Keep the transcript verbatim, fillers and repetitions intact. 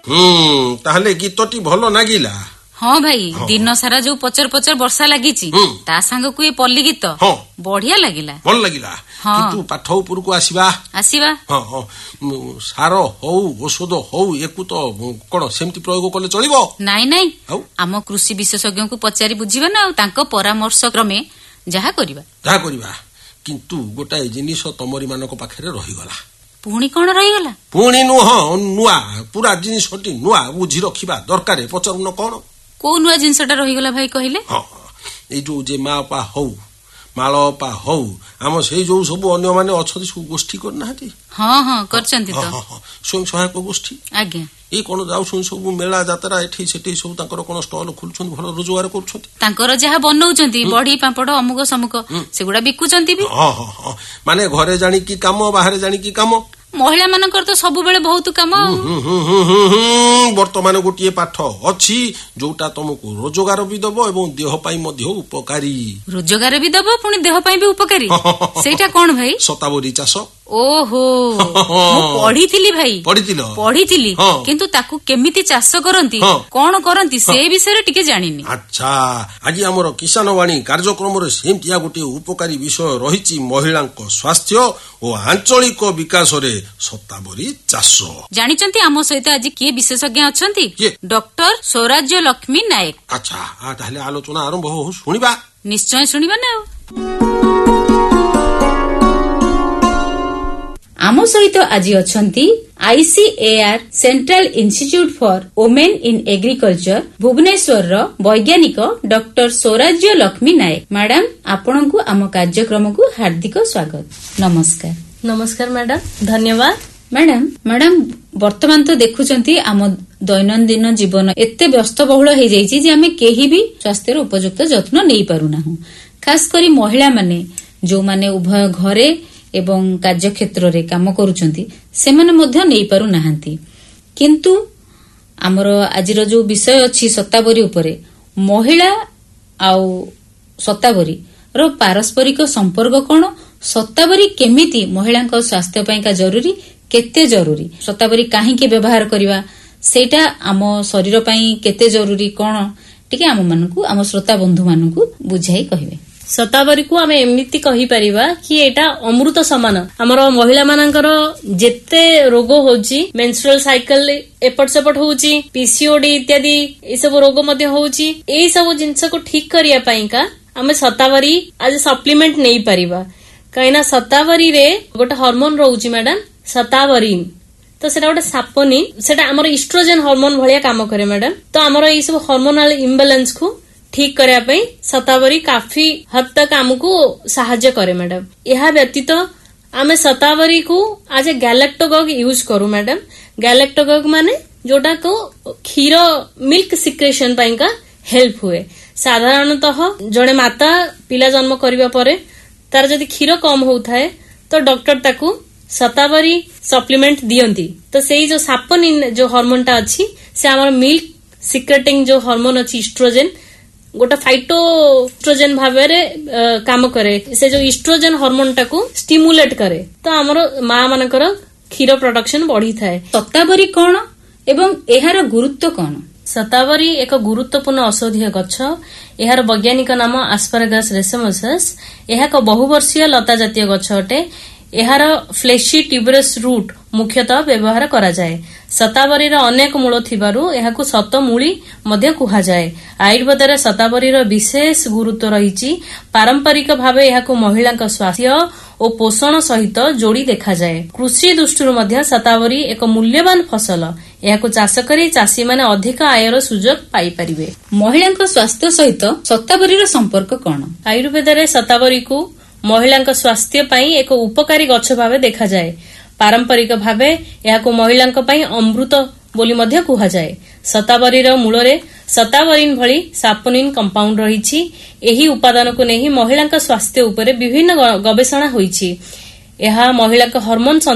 हम्म ताहले गीतटी भलो नागिला। हाँ भाई दिन सारा जो पचर पचर वर्षा लगी ता सांग को ये पल्ली गीत बढ़िया लगिला भल लगिला। किंतु पाठ उपर को आसीबा आसीबा हाँ सार हौ औषध हौ एकु तो कोन सेमति प्रयोग कले चलिबो नाइ नाइ आम कृषि विशेषज्ञ को पचारि बुझिबा ना तांको परामर्श क्रमे जहा करिबा जहा करिबा। किंतु गोटाए जिनिस तमरी मानको पाखरे रहि गला। पुणी कौन रही गला? पुणी नुह नुआ पूरा जिनिसटी नुआ बुझी रखिबा दरकार पचारुन कौन को नुआ जिनसटा रही गला भाई कहले। हाँ ए जो जे मापा हौ मालपा हौ आम से जो सब अन्य माने अछथि सब गोष्ठी करनाहति। हाँ हाँ करचंती तो स्वयं सहायक गोष्ठी आज्ञा ए कोन जाउछन सब मेला जात्रा एठी सेठी सब ताकर कोन स्टॉल खुलछन भलो रोजगार करछथि ताकर जहा बनौचंती बढी पापड़ अमुक समुक सेगुडा बिकुचंती भी। हां हां माने घरे जानी की काम बाहर जानी की काम महिला मानकर तो सब बेले बहुत काम। वर्तमान गोटे पाठ अच्छी जोटा तुमको रोजगार भी दब एवं देह पाई मध्य उपकारी रोजगार भी दब पुणी देह पाई भी उपकारी सेटा कौन भाई? शतावरी चाष। ओहो पढ़ी भाई पढ़ी किंतु ताकू केमिति चाष करंती कौन करंती से विषय टिके जानिनी। अच्छा आज हमर किसान वाणी कार्यक्रम रे सेमतिया गोटे उपकारी विषय रहिछि महिलांको स्वास्थ्य और आंचलिक विकास रे शतावरी चाष। जानिचंती आम सहित आज किए विशेषज्ञ अछंती डॉक्टर स्वराज्य लक्ष्मी नायक। अच्छा ताहले आलोचना आरंभ हो सुनिबा निश्चय सुनिबा ना। आम सहित आज अछंती ICAR central institute for women in agriculture Bhubaneswar रो वैज्ञानिक डॉक्टर स्वराज्य लक्ष्मी नायक। मैडम आपण को आम कार्यक्रम को हार्दिक स्वागत। नमस्कार। नमस्कार मैडम धन्यवाद। मैडम मैडम वर्तमान तो देखुचंती आम दैनंदिन जीवन एते व्यस्त बहुल हो जाइछि जे आमे केही भी स्वास्थ्य रो उपयुक्त जत्न नै पारुना हूं। खास करी महिला माने जो माने उभय घरे एवं कार्य क्षेत्र रे काम करूचंती सेमाने मध्य नै पारु नाहंती। किंतु हमर आजिर जो विषय अछि शतावरी उपरे महिला आउ शतावरी रो पारस्परिक संपर्क कोन शतावरी केमिति महिलांक स्वास्थ्य पई का जरूरी केते जरूरी शतावरी काहे के व्यवहार करिवा सेटा आम शरीर पई केते जरूरी कोन टिके आम मानकू आम श्रोता बंधु मानकू बुझाई कहिबे। शतावरी को आमे एमिति कहि परिबा कि एटा अमृत समान हमर महिला मानकर जेते रोग होची मेंस्ट्रुअल साइकिल एपट सेपट होची पीसीओडी इत्यादि ए सब रोग मध्ये होची ए सब जिंस को ठीक करिया पई का आमे शतावरी आज सप्लीमेंट नै परिबा काइना शतावरी रे गोटे हार्मोन रहउची मैडम शतावरीन तो सेटा गोटे सापोनिन सेटा हमर इस्ट्रोजेन हार्मोन भलिया काम करे मैडम। तो हमर ए सब हार्मोनल इम्बैलेंस को ठीक करया पई शतावरी काफी हद तक हमको सहायता करे मैडम। यह व्यतीत आमे शतावरी को आज गैलेक्टोगॉग यूज करू मैडम। गैलेक्टोगॉग माने जोटा को क्षीर मिल्क सिक्रेशन पई का हेल्प हुए। साधारणतः जड़े माता पिला जन्म करिबा परे तार जदि क्षीर कम होउथाय तो डॉक्टर ताकू शतावरी सप्लीमेंट दियंती। तो सेही जो सापोनिन जो हार्मोनटा अछि से हमर मिल्क सिक्रेटिंग जो हार्मोन अछि इस्ट्रोजेन गोटे फाइटोस्ट्रोजेन भाव काम करे से जो इस्ट्रोजेन हार्मोन टाकू स्टिमुलेट करे तो हमर मां मानकर क्षीर प्रोडक्शन बढ़ी थाए। शतावरी कौन एवं एहार गुरुत्व कौन? शतावरी एक गुरुत्वपूर्ण औषधीय गछ। एहार वैज्ञानिक नाम आस्पारागस रेसमसस। यह एक बहुवर्षीय लता जातीय गछ अटे। एहार फ्लेशी ट्यूबरस रूट मुख्यतः व्यवहार करा जाए। शतावरी अनेक मूल थिबारु एहाकु शतमूली मध्य कुहा जाए। आयुर्वेद रे शतावरी विशेष गुरुत्व रहिछि। पारंपरिक भावे एहाकु महिलांक स्वास्थ्य और पोषण सहित जोड़ी देखा जाए। कृषि दृष्टि मध्य शतावरी एक मूल्यवान फसल। एहाकु चाष करी चाषी माने अधिक आयर सुजोग पाई परिबे। महिलांक स्वास्थ्य सहित शतावरी संपर्क कोन? आयुर्वेद रे शतावरी को महिलांक स्वास्थ्य पई एक उपकारी गछ भावे देखा जाए। पारंपरिक भावे एहाकु महिलांक पई अमृत बोली मध्य कुहा जाए। शतावरीर मूलरे शतावरीन भली सापोनिन कंपाउंड रहिछि। एही उपादान को नेही महिलांक स्वास्थ्य उपरे विभिन्न गवेषणा होइछि। एहा महिलांक हार्मोन